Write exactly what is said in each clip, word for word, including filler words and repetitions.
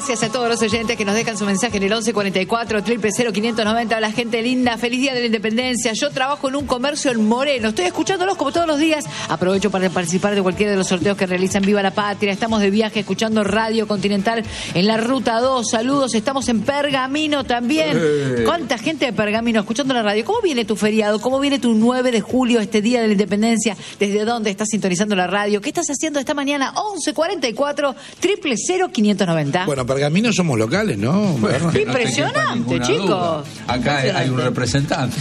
Gracias a todos los oyentes que nos dejan su mensaje en el once cuarenta y cuatro, cero cero cero, quinientos noventa. La gente linda, feliz día de la independencia. Yo trabajo en un comercio en Moreno. Estoy escuchándolos como todos los días. Aprovecho para participar de cualquiera de los sorteos que realizan Viva la Patria. Estamos de viaje escuchando Radio Continental en la Ruta dos. Saludos. Estamos en Pergamino también. Eh. ¿Cuánta gente de Pergamino escuchando la radio? ¿Cómo viene tu feriado? ¿Cómo viene tu nueve de julio, este día de la independencia? ¿Desde dónde estás sintonizando la radio? ¿Qué estás haciendo esta mañana? once cuarenta y cuatro, cero cero cero, quinientos noventa. Bueno, Pergamino somos locales, ¿no? Bueno, impresionante, no chicos. Duda. Acá hay un representante.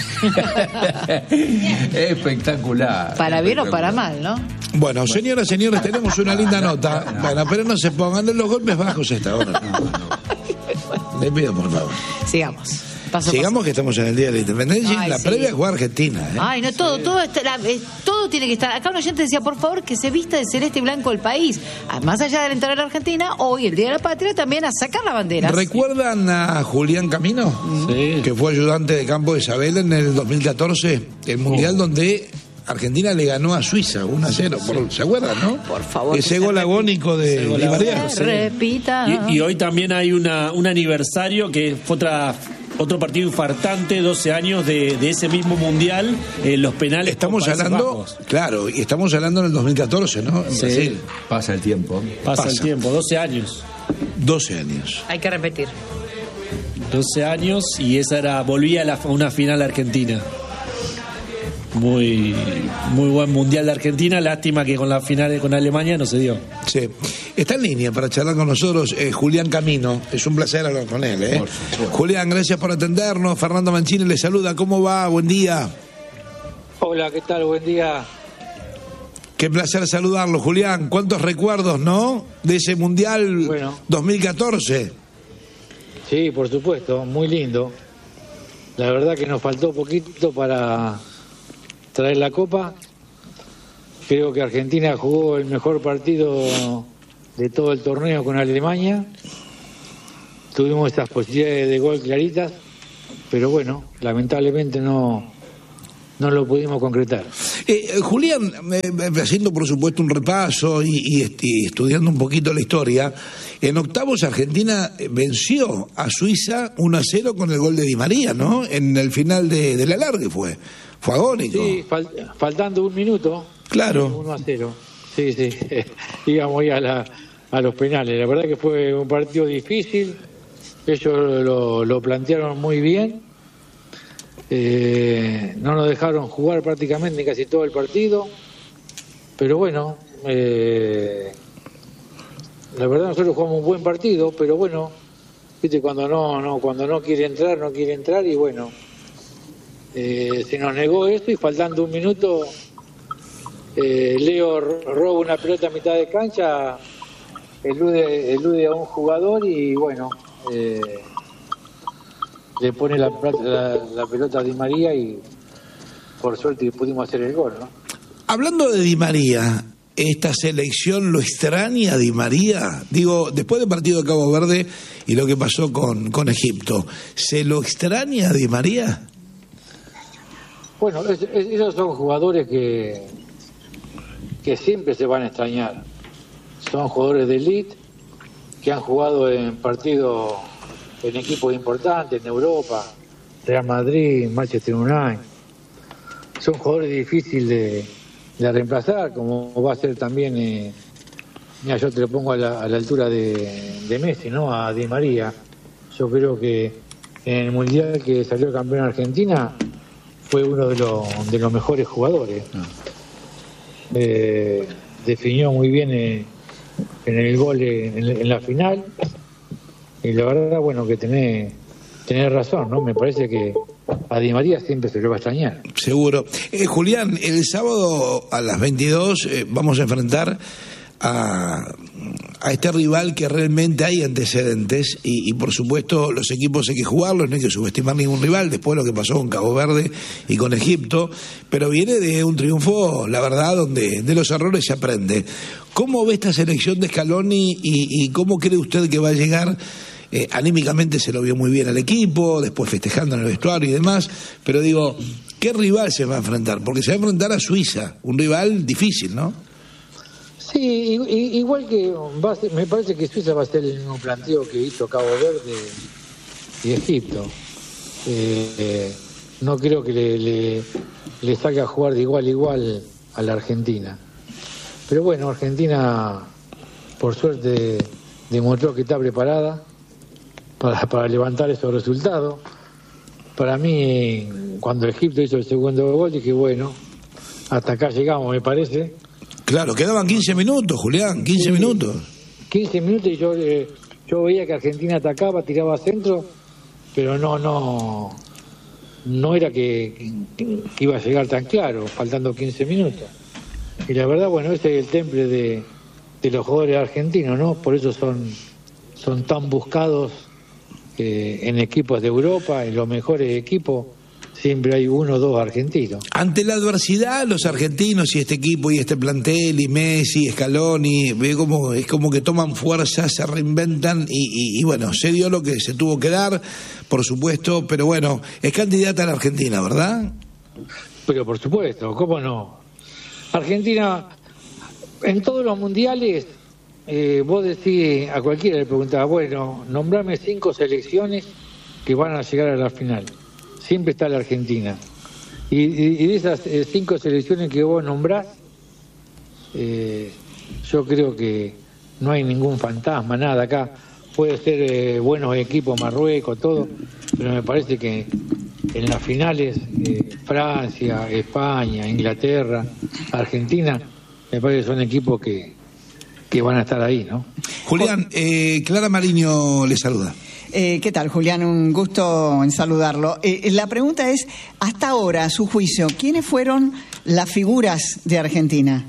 Espectacular. Para bien espectacular. o para mal, ¿no? Bueno, señoras, señores, tenemos una linda nota. Bueno, pero no se pongan de los golpes bajos a esta hora. No, no. Le pido, por favor. Sigamos. Paso, Sigamos paso. Que estamos en el Día de la Independencia. Ay, y la sí. previa juega Argentina. ¿eh? Ay, no, todo, sí. todo, está, la, eh, todo tiene que estar. Acá un oyente decía, por favor, que se vista de celeste y blanco el país. Más allá de alentar a la Argentina, hoy, el Día de la Patria, también a sacar la bandera. ¿Recuerdan a Julián Camino? Sí. Que fue ayudante de campo de Isabel en el dos mil catorce, el Mundial oh. donde Argentina le ganó a Suiza uno a cero. Por, ¿se acuerdan, no? Por favor. Ese gol agónico de Di María. Repita. Y, y hoy también hay una, un aniversario que fue otra... Otro partido infartante, doce años de, de ese mismo mundial, eh, los penales. Estamos hablando, Bajos. Claro, y estamos hablando en el dos mil catorce, ¿no? En sí. Brasil. Pasa el tiempo. Pasa, Pasa el tiempo, doce años. doce años. Hay que repetir. doce años y esa era, volvía a, la, a una final argentina. Muy, muy buen mundial de Argentina, lástima que con la final con Alemania no se dio. Sí. Está en línea para charlar con nosotros eh, Julián Camino. Es un placer hablar con él. ¿eh? Julián, gracias por atendernos. Fernando Mancini le saluda. ¿Cómo va? Buen día. Hola, ¿qué tal? Buen día. Qué placer saludarlo, Julián. ¿Cuántos recuerdos, no? De ese mundial bueno. dos mil catorce. Sí, por supuesto, muy lindo. La verdad que nos faltó poquito para traer la copa. Creo que Argentina jugó el mejor partido de todo el torneo con Alemania. Tuvimos esas posibilidades de gol claritas, pero bueno, lamentablemente no, no lo pudimos concretar. Eh, Julián, eh, haciendo por supuesto un repaso y, y, y estudiando un poquito la historia, en octavos Argentina venció a Suiza uno a cero con el gol de Di María, ¿no? En el final de, de la alargue fue. Fue agónico. Sí, fal, faltando un minuto. Claro. uno a cero. Sí, sí. Íbamos ahí a, la, a los penales. La verdad que fue un partido difícil. Ellos lo, lo plantearon muy bien. Eh, no nos dejaron jugar prácticamente casi todo el partido. Pero bueno, eh, la verdad nosotros jugamos un buen partido, pero bueno, viste, cuando no, no, cuando no quiere entrar, no quiere entrar y bueno. Eh, se nos negó esto y faltando un minuto eh, Leo roba una pelota a mitad de cancha, elude, elude a un jugador y bueno, eh, le pone la, la, la pelota a Di María y por suerte pudimos hacer el gol, ¿no? Hablando de Di María, ¿esta selección lo extraña a Di María? Digo, después del partido de Cabo Verde y lo que pasó con, con Egipto, ¿se lo extraña a Di María? Bueno, es, es, esos son jugadores que, que siempre se van a extrañar. Son jugadores de elite que han jugado en partidos, en equipos importantes, en Europa, Real Madrid, Manchester United. Son jugadores difíciles de, de reemplazar, como va a ser también, eh, mira, yo te lo pongo a la, a la altura de, de Messi, ¿no? A Di María. Yo creo que en el Mundial que salió campeón Argentina fue uno de los de los mejores jugadores. Eh, definió muy bien en, en el gol en, en la final y la verdad, bueno, que tenés, tenés razón, ¿no? Me parece que a Di María siempre se lo va a extrañar. Seguro. Eh, Julián, el sábado a las veintidós eh, vamos a enfrentar a, a este rival que realmente hay antecedentes y, y por supuesto los equipos hay que jugarlos, no hay que subestimar ningún rival después de lo que pasó con Cabo Verde y con Egipto, pero viene de un triunfo, la verdad, donde de los errores se aprende. ¿Cómo ve esta selección de Scaloni y, y cómo cree usted que va a llegar? Eh, anímicamente se lo vio muy bien al equipo, después festejando en el vestuario y demás, pero digo, ¿qué rival se va a enfrentar? Porque se va a enfrentar a Suiza, un rival difícil, ¿no? Sí, igual que va a ser, me parece que Suiza va a ser el mismo planteo que hizo Cabo Verde y Egipto. Eh, eh, no creo que le, le, le salga a jugar de igual a igual a la Argentina. Pero bueno, Argentina, por suerte, demostró que está preparada para, para levantar esos resultados. Para mí, cuando Egipto hizo el segundo gol, dije, bueno, hasta acá llegamos, me parece. Claro, quedaban quince minutos, Julián, quince sí, minutos. quince minutos y yo, eh, yo veía que Argentina atacaba, tiraba centro, pero no, no, no era que, que, que iba a llegar tan claro, faltando quince minutos. Y la verdad, bueno, ese es el temple de, de los jugadores argentinos, ¿no? Por eso son, son tan buscados eh, en equipos de Europa, en los mejores equipos. Siempre hay uno o dos argentinos. Ante la adversidad, los argentinos y este equipo y este plantel y Messi, Scaloni, ve como, es como que toman fuerza, se reinventan y, y, y bueno, se dio lo que se tuvo que dar, por supuesto, pero bueno, es candidata a la Argentina, ¿verdad? Pero por supuesto, ¿cómo no? Argentina, en todos los mundiales, eh, vos decís, a cualquiera le preguntaba, bueno, nombrame cinco selecciones que van a llegar a la final. Siempre está la Argentina. Y, y, y de esas eh, cinco selecciones que vos nombrás, eh, yo creo que no hay ningún fantasma, nada acá. Puede ser eh, buenos equipos, Marruecos, todo, pero me parece que en las finales, eh, Francia, España, Inglaterra, Argentina, me parece que son equipos que, que van a estar ahí, ¿no? Julián, eh, Clara Mariño le saluda. Eh, ¿Qué tal, Julián? Un gusto en saludarlo. Eh, la pregunta es, hasta ahora, a su juicio, ¿quiénes fueron las figuras de Argentina?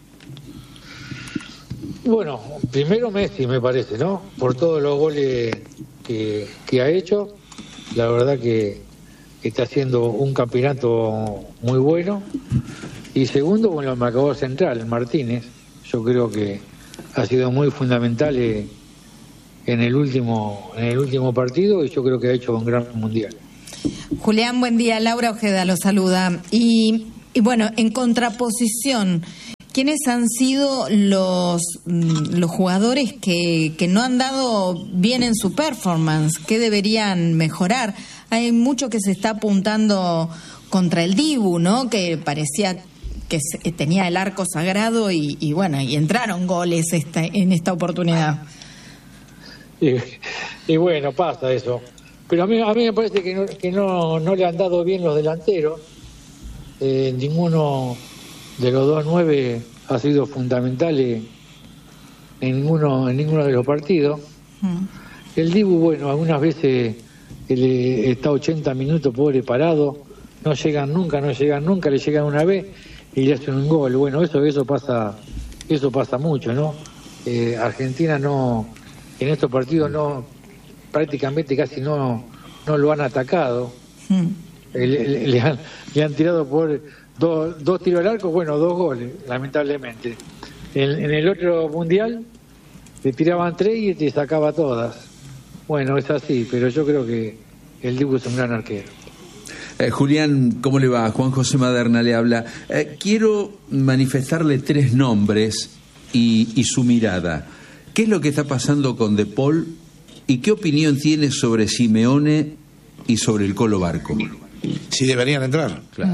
Bueno, primero Messi, me parece, ¿no? Por todos los goles que, que ha hecho, la verdad que, que está haciendo un campeonato muy bueno. Y segundo, bueno, el marcador central, Martínez, yo creo que ha sido muy fundamental eh, en el último en el último partido y yo creo que ha hecho un gran mundial. Julián, buen día. Laura Ojeda lo saluda. Y, y bueno, en contraposición, ¿quiénes han sido los, los jugadores que, que no han dado bien en su performance? ¿Qué deberían mejorar? Hay mucho que se está apuntando contra el Dibu, ¿no? Que parecía que tenía el arco sagrado y, y bueno, y entraron goles esta, en esta oportunidad. Y, y bueno, pasa eso. Pero a mí, a mí me parece que, no, que no, no le han dado bien los delanteros. Eh, ninguno de los dos nueve ha sido fundamental en ninguno, en ninguno de los partidos. Mm. El Dibu, bueno, algunas veces él está ochenta minutos pobre parado, no llegan nunca, no llegan nunca, le llegan una vez y le hacen un gol. Bueno, eso, eso pasa, eso pasa mucho, ¿no? Eh, Argentina no... En estos partidos no, prácticamente casi no, no lo han atacado. Mm. Le, le, le, han, le han tirado por dos, dos tiros al arco, bueno, dos goles, lamentablemente. En, en el otro mundial le tiraban tres y te sacaba todas. Bueno, es así, pero yo creo que el Dibu es un gran arquero. Eh, Julián, ¿cómo le va? Juan José Maderna le habla. Eh, quiero manifestarle tres nombres y, y su mirada. ¿Qué es lo que está pasando con De Paul y qué opinión tiene sobre Simeone y sobre el Colo Barco? Si deberían entrar. Claro.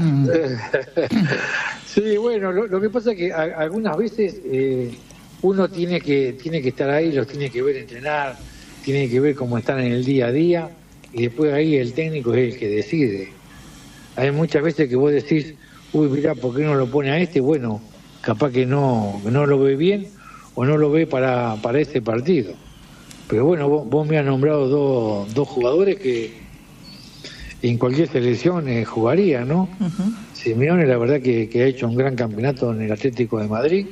Sí, bueno, lo, lo que pasa es que a, algunas veces eh, uno tiene que tiene que estar ahí, los tiene que ver entrenar, tiene que ver cómo están en el día a día y después ahí el técnico es el que decide. Hay muchas veces que vos decís, uy, mirá, ¿por qué no lo pone a este? Bueno, capaz que no, no lo ve bien o no lo ve para, para ese partido. Pero bueno, vos, vos me has nombrado dos, dos jugadores que en cualquier selección eh, jugaría, ¿no? Uh-huh. Simeone, la verdad que, que ha hecho un gran campeonato en el Atlético de Madrid,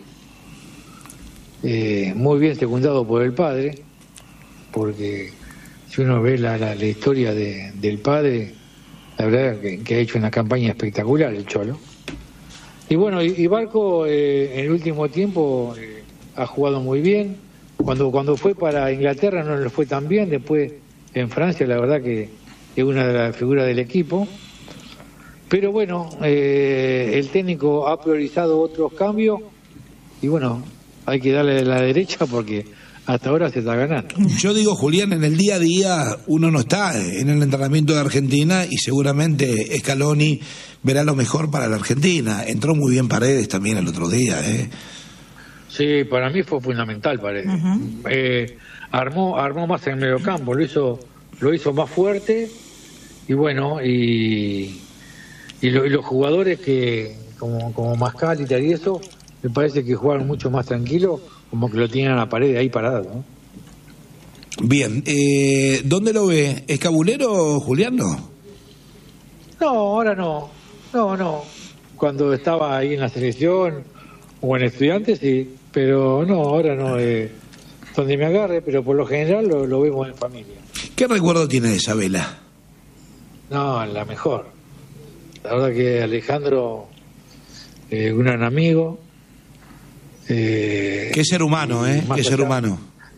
eh, muy bien secundado por el padre, porque si uno ve la, la, la historia de, del padre, la verdad que, que ha hecho una campaña espectacular el Cholo. Y bueno, y, y Barco eh, en el último tiempo eh, ha jugado muy bien. Cuando cuando fue para Inglaterra no le fue tan bien, después en Francia la verdad que es una de las figuras del equipo. Pero bueno, eh, el técnico ha priorizado otros cambios y bueno, hay que darle de la derecha porque hasta ahora se está ganando. Yo digo, Julián, en el día a día uno no está en el entrenamiento de Argentina y seguramente Scaloni verá lo mejor para la Argentina. Entró muy bien Paredes también el otro día, ¿eh? Sí, para mí fue fundamental Paredes. Uh-huh. eh, armó armó más en el mediocampo, lo hizo lo hizo más fuerte y bueno, y, y, lo, y los jugadores que como, como Mascalita y eso, me parece que jugaron mucho más tranquilos, como que lo tienen a la pared ahí parado, ¿no? Bien, eh, ¿dónde lo ve? ¿Es cabulero, Julián? No, no, ahora no, no, no. Cuando estaba ahí en la selección o en Estudiantes, sí, pero no, ahora no, eh, donde me agarre, pero por lo general lo, lo vemos en familia. ¿Qué recuerdo tiene de Isabela? No, la mejor. La verdad que Alejandro, eh, un gran amigo. Eh, Qué ser humano, ¿eh? Qué allá, ser humano.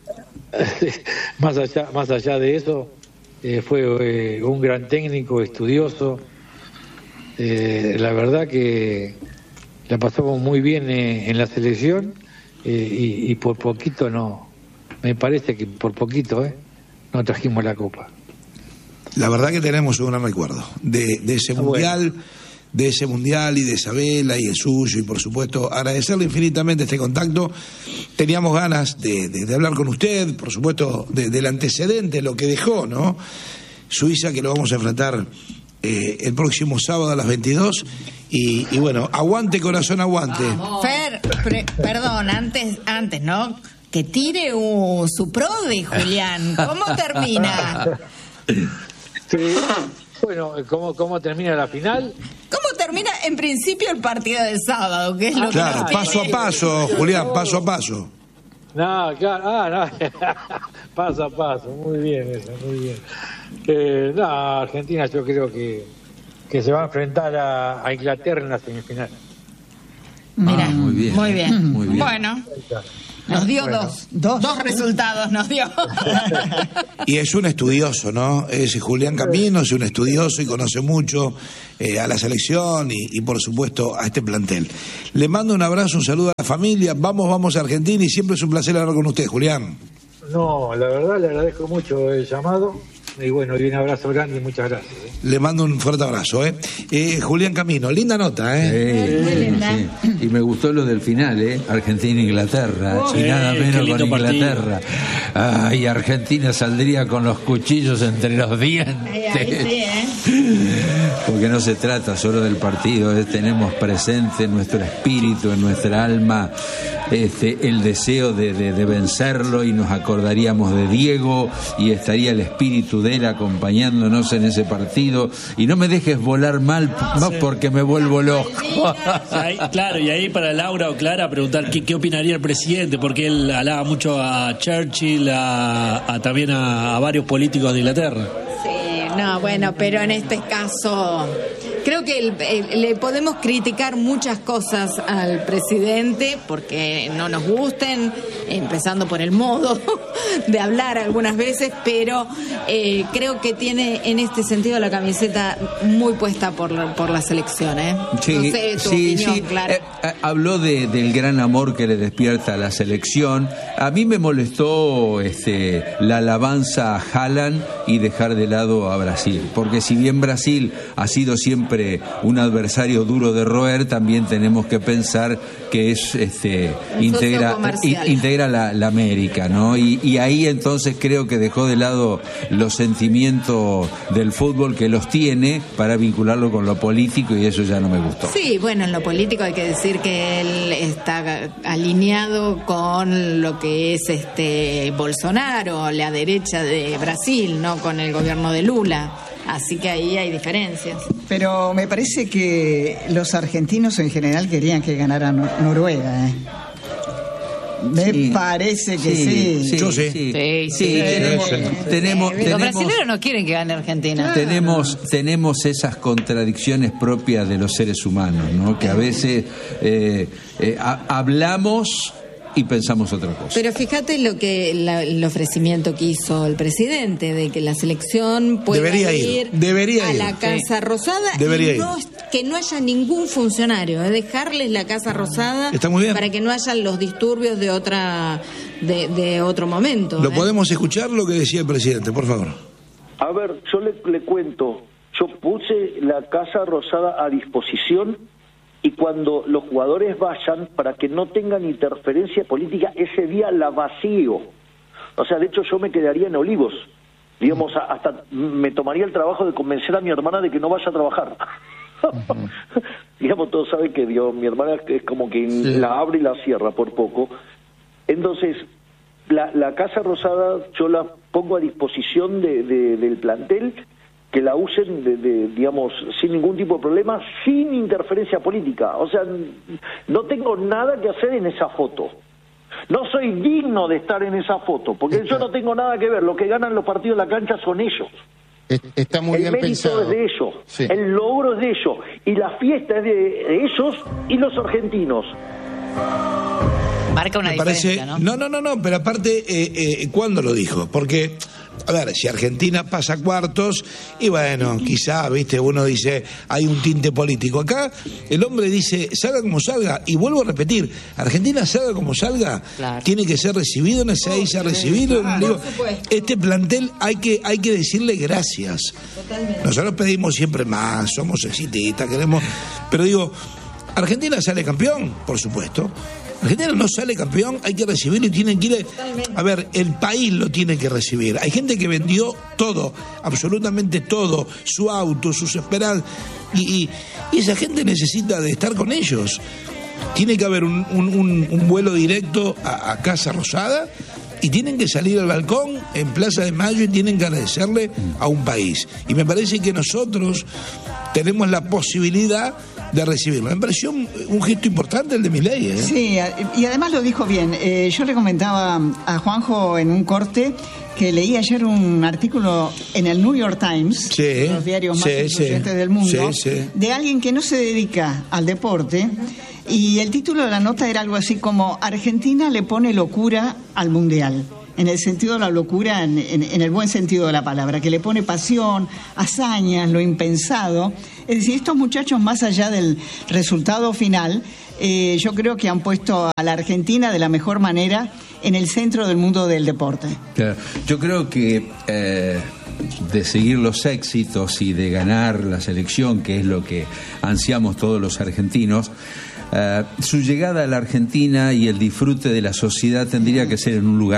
más allá, más allá de eso, eh, fue eh, un gran técnico, estudioso. Eh, la verdad que la pasamos muy bien eh, en la selección eh, y, y por poquito no, me parece que por poquito, ¿eh? No trajimos la copa. La verdad que tenemos un gran recuerdo de, de ese mundial. Bueno. de ese mundial y de Isabela y el suyo, y por supuesto agradecerle infinitamente este contacto. Teníamos ganas de, de, de hablar con usted, por supuesto de, del antecedente, lo que dejó, ¿no? Suiza, que lo vamos a enfrentar eh, el próximo sábado a las veintidós, y, y bueno, aguante corazón, aguante. Fer, pre, perdón, antes, antes, ¿no? Que tire uh, su prodi, Julián. ¿Cómo termina? Sí. Bueno, ¿cómo, ¿cómo termina la final? ¿Cómo termina en principio el partido del sábado? Que es lo claro, que paso a paso, Julián, paso a paso. No, claro, ah, no, paso a paso, muy bien eso, muy bien. Eh, no, Argentina yo creo que, que se va a enfrentar a, a Inglaterra en la semifinal. Mira, ah, muy bien, muy bien. Muy bien. Bueno. Nos dio bueno, dos, dos, dos resultados, nos dio. Y es un estudioso, ¿no? Es Julián Camino, es un estudioso y conoce mucho eh, a la selección y, y por supuesto a este plantel. Le mando un abrazo, un saludo a la familia. Vamos, vamos a Argentina y siempre es un placer hablar con usted, Julián. No, la verdad le agradezco mucho el llamado. Y bueno, y un abrazo grande y muchas gracias. ¿eh? Le mando un fuerte abrazo. ¿eh? eh Julián Camino, linda nota, ¿eh? Sí, muy linda. Sí. Y me gustó lo del final, ¿eh? Argentina-Inglaterra, oh, y nada menos con Inglaterra. Ay, Argentina saldría con los cuchillos entre los dientes. Ay, ahí sí, ¿eh? Porque no se trata solo del partido, ¿eh? Tenemos presente en nuestro espíritu, en nuestra alma, este, el deseo de, de, de vencerlo, y nos acordaríamos de Diego y estaría el espíritu de él acompañándonos en ese partido. Y no me dejes volar mal, no, sí. Porque me vuelvo loco. Ahí, claro, y ahí para Laura o Clara preguntar qué, qué opinaría el presidente, porque él alaba mucho a Churchill, a, a también a, a varios políticos de Inglaterra. Sí, no, bueno, pero en este caso creo que el, el, le podemos criticar muchas cosas al presidente porque no nos gusten, empezando por el modo de hablar algunas veces, pero eh, creo que tiene en este sentido la camiseta muy puesta por la, por la selección, ¿eh? Sí, no sé tu sí, opinión, sí. Clara. Eh, eh, habló de, del gran amor que le despierta a la selección. A mí me molestó este, la alabanza a Haaland y dejar de lado a Brasil, porque si bien Brasil ha sido siempre un adversario duro de roer, también tenemos que pensar que es este integra integra la, la América, ¿no? Y, y ahí entonces creo que dejó de lado los sentimientos del fútbol, que los tiene, para vincularlo con lo político, y eso ya no me gustó. Sí, bueno, en lo político hay que decir que él está alineado con lo que es este Bolsonaro, la derecha de Brasil, no con el gobierno de Lula. Así que ahí hay diferencias. Pero me parece que los argentinos en general querían que ganara Nor- Noruega, ¿eh? Me sí, parece que sí. sí. sí Yo sí. Sí, sí. sí, sí. Tenemos, sí. tenemos, Los tenemos, brasileños no quieren que gane Argentina. Tenemos, tenemos esas contradicciones propias de los seres humanos, ¿no? Que a veces eh, eh, ha, hablamos y pensamos otra cosa. Pero fíjate lo que la, el ofrecimiento que hizo el presidente de que la selección pueda Debería ir, ir debería a ir. la Casa Sí. Rosada Debería y no, que no haya ningún funcionario, es dejarles la Casa Rosada Está muy bien. para que no haya los disturbios de otra de, de otro momento. ¿Lo ¿eh? podemos escuchar lo que decía el presidente, por favor? A ver, yo le, le cuento, yo puse la Casa Rosada a disposición y cuando los jugadores vayan, para que no tengan interferencia política, ese día la vacío. O sea, de hecho yo me quedaría en Olivos. Digamos, hasta me tomaría el trabajo de convencer a mi hermana de que no vaya a trabajar. Uh-huh. Digamos, todos saben que Dios, mi hermana es como que sí. la abre y la cierra por poco. Entonces, la, la Casa Rosada yo la pongo a disposición de, de, del plantel, que la usen, de, de, digamos, sin ningún tipo de problema, sin interferencia política. O sea, no tengo nada que hacer en esa foto. No soy digno de estar en esa foto, porque Está. yo no tengo nada que ver. Los que ganan los partidos en la cancha son ellos. Está muy el bien mérito pensado. es de ellos, sí. el logro es de ellos, y la fiesta es de ellos y los argentinos. Marca una Me parece, diferencia, ¿no? No, no, no, no, pero aparte, eh, eh, ¿cuándo lo dijo? Porque, a ver, si Argentina pasa cuartos, y bueno, quizá, viste, uno dice, hay un tinte político. Acá, el hombre dice, salga como salga, y vuelvo a repetir, Argentina salga como salga, claro. tiene que ser recibido en ese país, a recibido. Claro, digo, este plantel hay que, hay que decirle gracias. Totalmente. Nosotros pedimos siempre más, somos exitistas, queremos, pero digo, Argentina sale campeón, por supuesto. Argentina no sale campeón, hay que recibirlo y tienen que ir. A ver, el país lo tiene que recibir. Hay gente que vendió todo, absolutamente todo, su auto, sus esperanzas, y, y, y esa gente necesita de estar con ellos. Tiene que haber un, un, un, un vuelo directo a, a Casa Rosada y tienen que salir al balcón en Plaza de Mayo y tienen que agradecerle a un país. Y me parece que nosotros tenemos la posibilidad de recibirlo. Me pareció un, un gesto importante el de Milei, ¿eh? Sí, y además lo dijo bien. Eh, yo le comentaba a Juanjo en un corte que leí ayer un artículo en el New York Times, sí, los diarios más sí, influyentes sí, del mundo, sí, sí. de alguien que no se dedica al deporte, y el título de la nota era algo así como Argentina le pone locura al Mundial. En el sentido de la locura, en, en, en el buen sentido de la palabra, que le pone pasión, hazañas, lo impensado. Es decir, estos muchachos, más allá del resultado final, eh, yo creo que han puesto a la Argentina de la mejor manera en el centro del mundo del deporte. Claro. Yo creo que eh, de seguir los éxitos y de ganar la selección, que es lo que ansiamos todos los argentinos, Uh, su llegada a la Argentina y el disfrute de la sociedad tendría que ser en un lugar